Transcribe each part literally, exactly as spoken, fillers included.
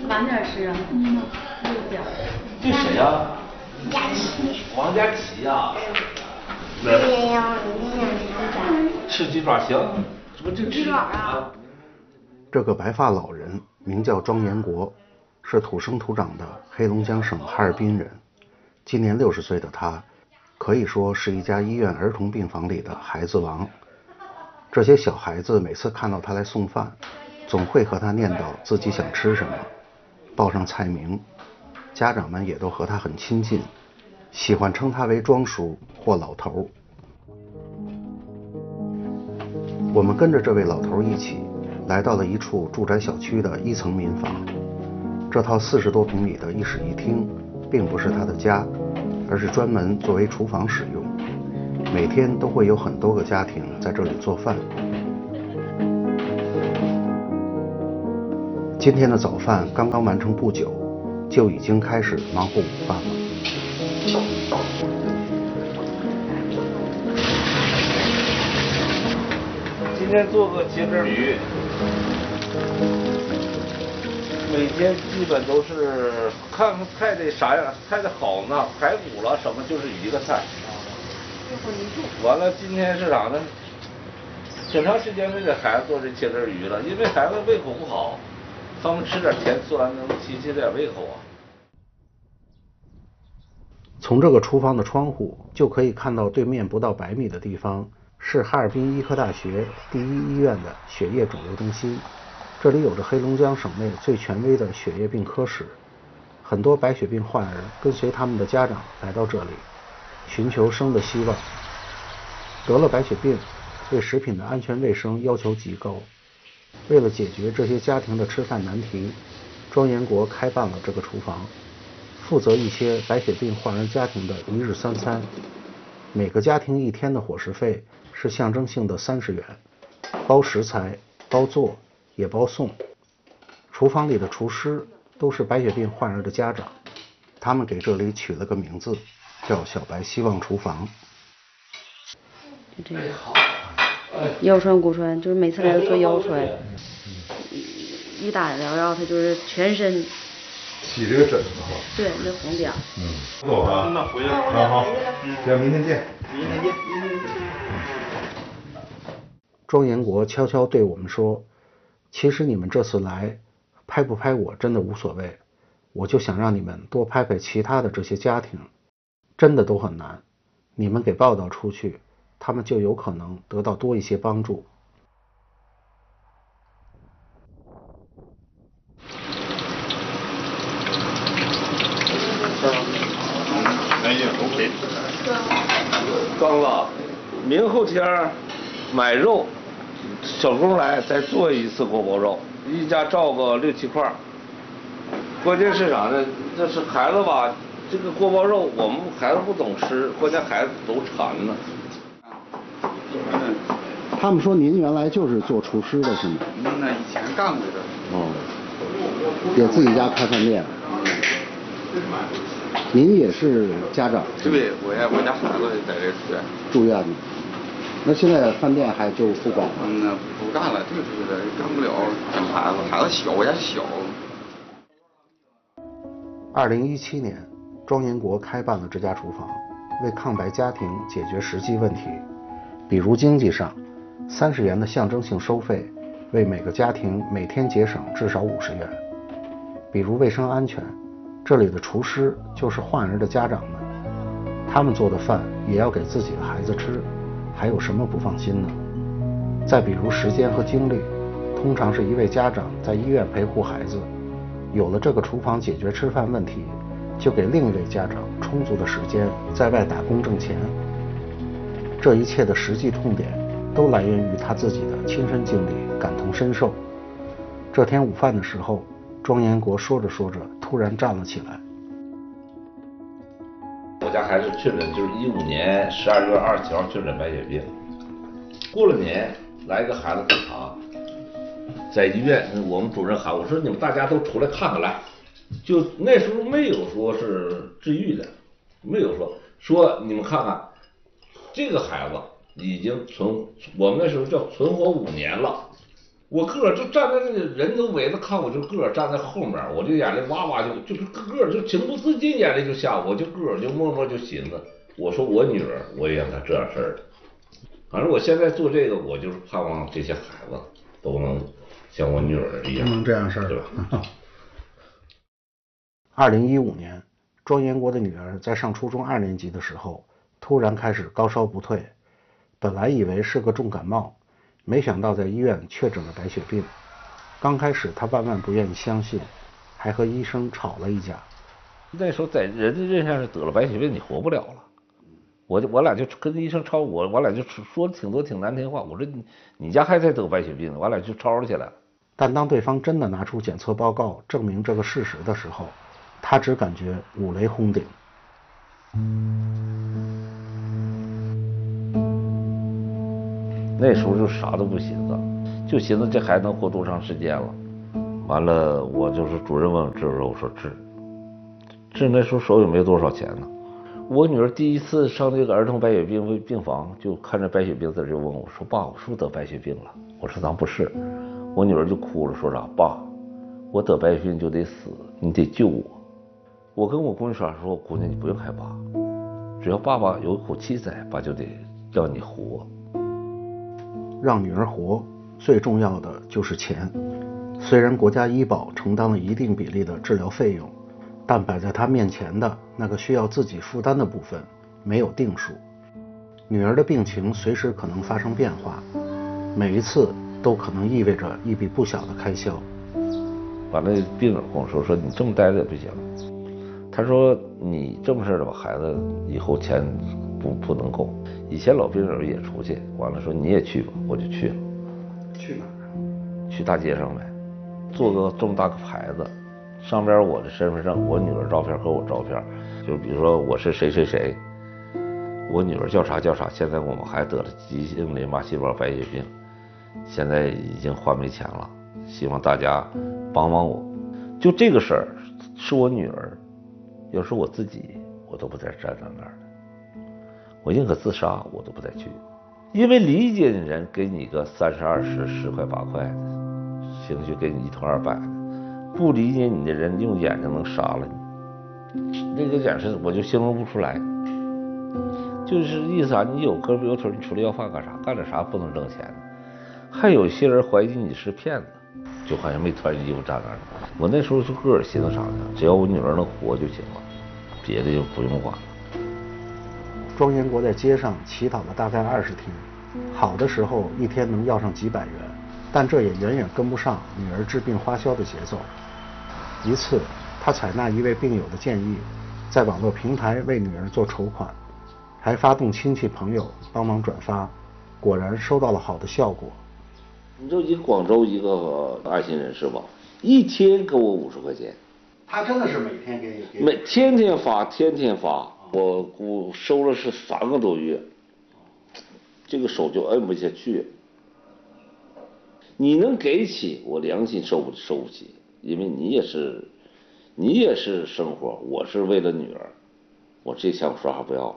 晚点吃啊。嗯，六点。 这谁呀？ 佳琪。 王佳琪呀。 今天要明天想吃鸡爪行？什么这鸡爪啊？ 这个白发老人名叫庄延国，是土生土长的黑龙江省哈尔滨人。今年六十岁的他，可以说是一家医院儿童病房里的孩子王。这些小孩子每次看到他来送饭，总会和他念叨自己想吃什么，报上菜名。家长们也都和他很亲近，喜欢称他为庄叔或老头。我们跟着这位老头一起来到了一处住宅小区的一层民房。这套四十多平米的一室一厅并不是他的家，而是专门作为厨房使用。每天都会有很多个家庭在这里做饭。今天的早饭刚刚完成不久，就已经开始忙活午饭了。 今天做个茄汁鱼，每天基本都是看看菜的啥样，菜的好呢，排骨了什么就是一个菜。完了，今天是啥呢？挺长时间没给孩子做这茄汁鱼了，因为孩子胃口不好，他们吃点甜酸能提起点胃口啊。 从这个厨房的窗户就可以看到，对面不到百米的地方是哈尔滨医科大学第一医院的血液肿瘤中心。这里有着黑龙江省内最权威的血液病科室，很多白血病患儿跟随他们的家长来到这里，寻求生的希望。得了白血病，对食品的安全卫生要求极高。为了解决这些家庭的吃饭难题，庄延国开办了这个厨房，负责一些白血病患儿家庭的一日三餐。每个家庭一天的伙食费是象征性的三十元，包食材、包做也包送。厨房里的厨师都是白血病患儿的家长，他们给这里取了个名字，叫小白希望厨房。 就这个腰穿骨穿，就是每次来都做腰穿，一打疗药他就是全身起这个疹子哈。 对，那红点。 嗯，走啊。 那回来。 好好，行，明天见。 明天见。 庄延国悄悄对我们说，其实你们这次来拍不拍我真的无所谓，我就想让你们多拍拍其他的这些家庭，真的都很难，你们给报道出去，他们就有可能得到多一些帮助。 哎呀，OK。 刚子，明后天买肉，小工来再做一次锅包肉，一家照个六七块。关键是啥呢？这是孩子吧，这个锅包肉我们孩子不懂吃，关键孩子都馋呢。 他们说您原来就是做厨师的是吗？ 那以前干过的。 哦，也自己家开饭店。您也是家长？ 对，我家我家孩子在这学。 住院呢？那现在饭店还就不管了？ 嗯，那不干了，就是的，干不了，养孩子，孩子小，我家小。 二零一七年，庄延国开办了这家厨房，为抗白家庭解决实际问题，比如经济上，三十元的象征性收费，为每个家庭每天节省至少五十元；比如卫生安全，这里的厨师就是患儿的家长们，他们做的饭也要给自己的孩子吃，还有什么不放心呢？再比如时间和精力，通常是一位家长在医院陪护孩子，有了这个厨房解决吃饭问题，就给另一位家长充足的时间在外打工挣钱。这一切的实际痛点都来源于他自己的亲身经历，感同身受。这天午饭的时候，庄延国说着说着突然站了起来。 我家孩子确诊就是一五年十二月二十七号确诊白血病，过了年来一个孩子正常，在医院我们主任喊我说你们大家都出来看看来，就那时候没有说是治愈的，没有说说你们看看这个孩子已经存我们那时候叫存活五年了， 我个儿就站在那个人都围着看我，就个儿站在后面，我这眼泪哇哇就就是个儿就情不自禁眼泪就下，我就个儿就默默就寻思，我说我女儿我也让她这样事儿。反正我现在做这个，我就是盼望这些孩子都能像我女儿一样， 能这样事儿， 对吧？ 二零一五年，庄延国的女儿在上初中二年级的时候，突然开始高烧不退，本来以为是个重感冒，没想到在医院确诊了白血病。刚开始他万万不愿意相信，还和医生吵了一架。 那时候在人的印象是得了白血病你活不了了，我就我俩就跟医生吵，我我俩就说了挺多挺难听话，我说你你家还在得白血病，我俩就吵了起来。 但当对方真的拿出检测报告证明这个事实的时候，他只感觉五雷轰顶。 那时候就啥都不寻思，就寻思这孩子能活多长时间了。完了，我就是主任问我治不治，我说治。治那时候手里没多少钱呢。我女儿第一次上这个儿童白血病病房，就看着白血病字就问我说：“爸，我是不是得白血病了？”我说：“咱不是。”我女儿就哭了，说啥：“爸，我得白血病就得死，你得救我。”我跟我闺女说：“说姑娘你不用害怕，只要爸爸有一口气在，爸就得让你活。” 让女儿活，最重要的就是钱。虽然国家医保承担了一定比例的治疗费用，但摆在她面前的那个需要自己负担的部分没有定数。女儿的病情随时可能发生变化，每一次都可能意味着一笔不小的开销。 把那病人跟我说：“说你这么待着也不行。”他说：“你这么事的吧，孩子以后钱不不能够。以前老病人也出去，完了说你也去吧，我就去了。 去哪儿啊？ 去大街上呗，做个这么大个牌子，上边我的身份证、我女儿照片和我照片，就比如说我是谁谁谁，我女儿叫啥叫啥。现在我们还得了急性淋巴细胞白血病，现在已经还没钱了，希望大家帮帮我。就这个事儿，是我女儿。”要是我自己，我都不再站在那儿了，我宁可自杀，我都不再去。因为理解的人给你个三十二十十块八块的，兴许给你一头二百的；不理解你的人用眼睛能杀了你，那个眼神我就形容不出来。就是意思啊，你有胳膊有腿，你出来要饭干啥？干点啥不能挣钱呢？还有些人怀疑你是骗子，就好像没穿衣服站那儿。我那时候就个儿寻思啥呢？只要我女儿能活就行了，别的就不用管了。 庄延国在街上乞讨了大概二十天，好的时候一天能要上几百元，但这也远远跟不上女儿治病花销的节奏。一次，他采纳一位病友的建议，在网络平台为女儿做筹款，还发动亲戚朋友帮忙转发，果然收到了好的效果。 你知道一个广州一个爱心人士吧，一天给我五十块钱。 他真的是每天给你？ 每天天发，天天发，我我收了是三个多月，这个手就摁不下去。你能给起，我良心受不受不起，因为你也是，你也是生活，我是为了女儿，我这钱我说还不要。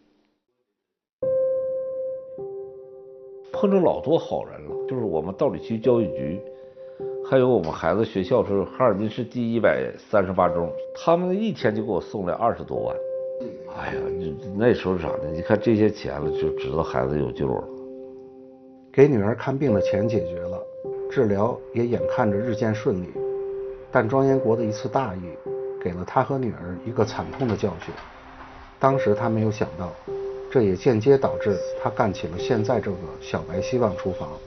碰着老多好人了，就是我们道里区教育局，还有我们孩子学校是哈尔滨市第一百三十八中，他们一天就给我送来二十多万。哎呀，那时候啥呢？你看这些钱了，就知道孩子有救了。 给女儿看病的钱解决了，治疗也眼看着日渐顺利，但庄延国的一次大意，给了他和女儿一个惨痛的教训。当时他没有想到，这也间接导致他干起了现在这个小白希望厨房。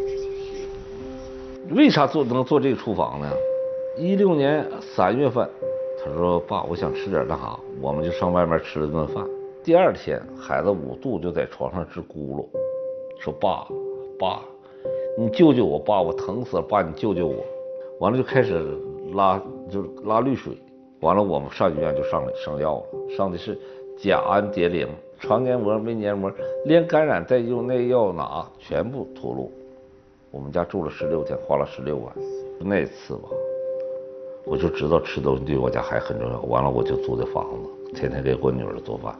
为啥做能做这个厨房呢？一六年三月份，他说：“爸，我想吃点那啥。”我们就上外面吃了顿饭。第二天，孩子五度就在床上直咕噜，说：“爸，爸，你救救我！爸，我疼死了！爸，你救救我！”完了就开始拉，就拉绿水。完了，我们上医院就上上药了，上的是甲胺蝶呤、肠黏膜、胃黏膜，连感染带用那药拿全部吐露。我们家住了十六天，花了十六万。那次吧，我就知道吃东西对我家还很重要。完了，我就租的房子，天天给我女儿做饭。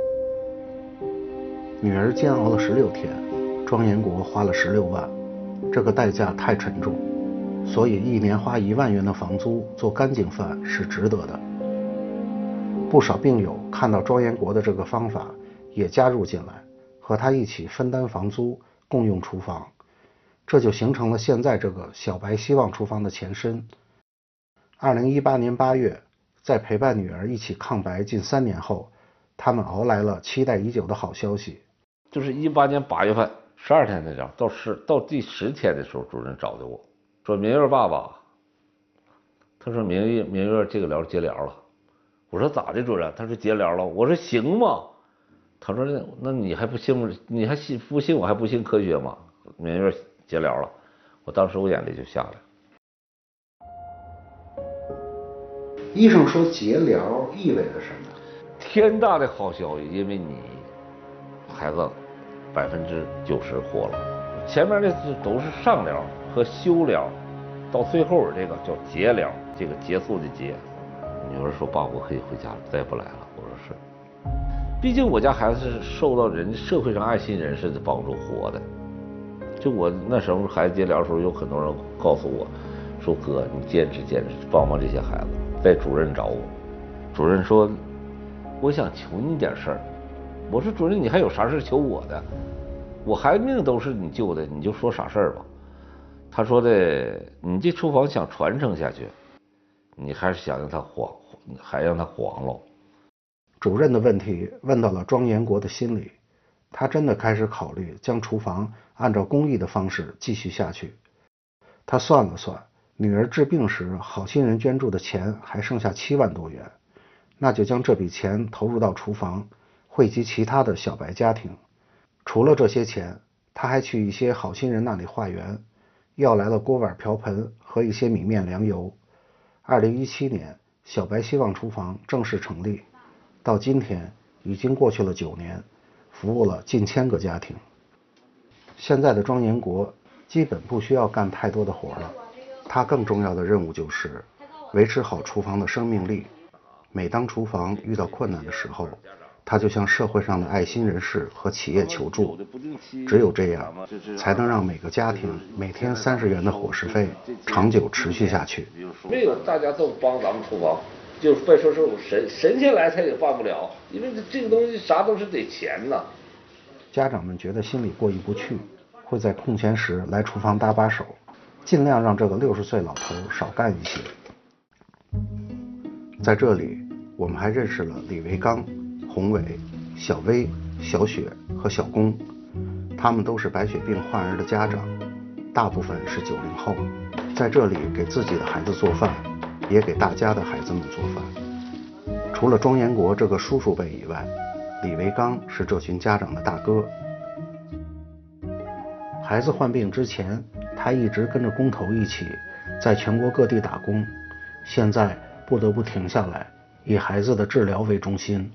女儿煎熬了十六天，庄延国花了十六万， 这个代价太沉重，所以一年花一万元的房租做干净饭是值得的。不少病友看到庄延国的这个方法，也加入进来，和他一起分担房租，共用厨房，这就形成了现在这个小白希望厨房的前身。二零一八年八月，在陪伴女儿一起抗白近三年后，他们熬来了期待已久的好消息。 就是一八年八月份十二天那张，到十到第十天的时候，主任找的我说：“明月爸爸，他说明月明月这个疗结疗了。”我说：“咋的，主任？”他说：“结疗了。”我说：“行吗？”他说：“那那你还不信？你还信不信？我还不信科学吗？”明月结疗了，我当时我眼泪就下来。 医生说结疗意味着什么？ 天大的好消息，因为你孩子百分之九十活了。前面那都是上疗和休疗，到最后这个叫结疗，这个结束的结。女儿说：“爸，我可以回家了，再也不来了。”我说：“是。”毕竟我家孩子是受到人社会上爱心人士的帮助活的。就我那时候孩子结疗的时候，有很多人告诉我说：“哥，你坚持坚持，帮帮这些孩子。”在主任找我，主任说：“我想求你点事儿。”我说：“主任，你还有啥事求我的？我孩子命都是你救的，你就说啥事儿吧。”他说的：“你这厨房想传承下去，你还是想让它黄，还让它黄了。” 主任的问题问到了庄延国的心里，他真的开始考虑将厨房按照公益的方式继续下去。他算了算，女儿治病时好心人捐助的钱还剩下七万多元，那就将这笔钱投入到厨房，惠及其他的小白家庭。除了这些钱，他还去一些好心人那里化缘，要来了锅碗瓢盆和一些米面粮油。二零一七年，小白希望厨房正式成立，到今天已经过去了九年，服务了近千个家庭。现在的庄延国基本不需要干太多的活了，他更重要的任务就是维持好厨房的生命力。每当厨房遇到困难的时候，他就向社会上的爱心人士和企业求助，只有这样才能让每个家庭每天三十元的伙食费长久持续下去。 没有大家都帮咱们厨房，就别说是神神仙来他也办不了，因为这个东西啥都是得钱呐。 家长们觉得心里过意不去，会在空闲时来厨房搭把手，尽量让这个六十岁老头少干一些。在这里，我们还认识了李维刚、洪伟、小薇、小雪和小龚，他们都是白血病患儿的家长，大部分是九零后，在这里给自己的孩子做饭，也给大家的孩子们做饭。除了庄延国这个叔叔辈以外，李维刚是这群家长的大哥。孩子患病之前，他一直跟着工头一起在全国各地打工，现在不得不停下来，以孩子的治疗为中心。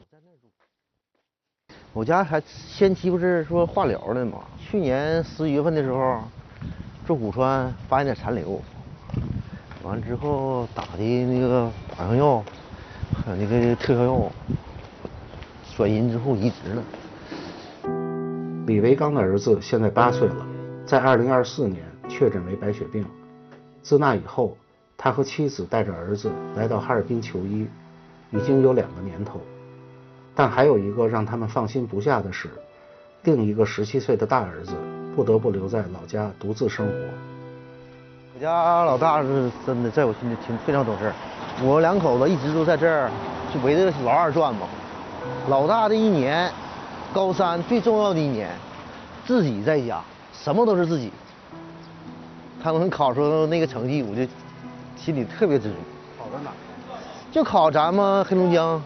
我家还先期不是说化疗的嘛？去年十一月份的时候，做骨穿发现点残留，完了之后打的那个靶向药，还有那个特效药，转阴之后移植了。 李维刚的儿子现在八岁了，在二零二四年确诊为白血病。自那以后，他和妻子带着儿子来到哈尔滨求医，已经有两个年头。但还有一个让他们放心不下的是，另一个十七岁的大儿子不得不留在老家独自生活。 我家老大是真的在我心里挺非常懂事儿，我两口子一直都在这儿，就围着老二转嘛。老大的一年，高三最重要的一年，自己在家，什么都是自己。他能考出那个成绩，我就心里特别知足。考到哪？就考咱们黑龙江，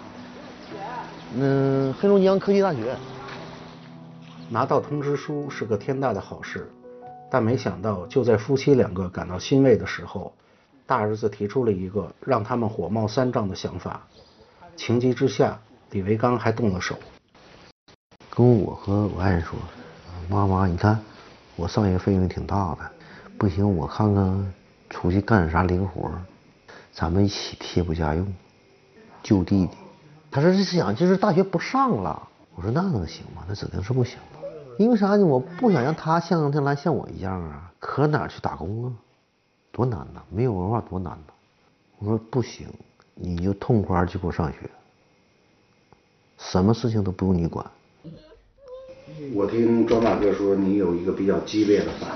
嗯，黑龙江科技大学。 拿到通知书是个天大的好事，但没想到就在夫妻两个感到欣慰的时候，大儿子提出了一个让他们火冒三丈的想法。情急之下，李维刚还动了手， 跟我和我爱人说：“妈妈，你看我上学费用挺大的，不行，我看看出去干点啥零活，咱们一起贴补家用，救弟弟。”他说是想就是大学不上了。我说那能行吗？那指定是不行。 因为啥呢？我不想让他像将来像我一样啊，可哪儿去打工啊？多难呐！没有文化多难呐！我说不行，你就痛快去给我上学，什么事情都不用你管。 我听庄大哥说你有一个比较激烈的反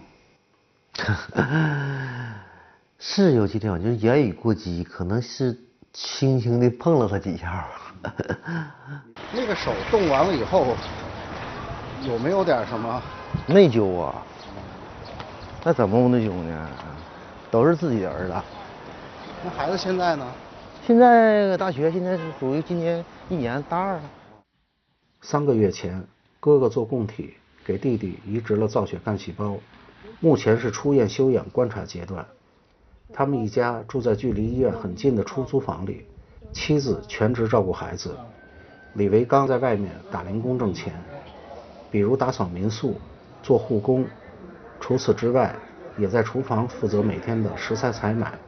应。是有激烈，就是言语过激，可能是轻轻的碰了他几下。 那个手动完了以后，有没有点什么内疚啊？那怎么不内疚呢？都是自己的儿子。 那孩子现在呢？ 现在大学，现在是属于今年一年大二了。 三个月前，哥哥做供体给弟弟移植了造血干细胞，目前是出院休养观察阶段。他们一家住在距离医院很近的出租房里，妻子全职照顾孩子，李维刚在外面打零工挣钱，比如打扫民宿、做护工，除此之外，也在厨房负责每天的食材采买。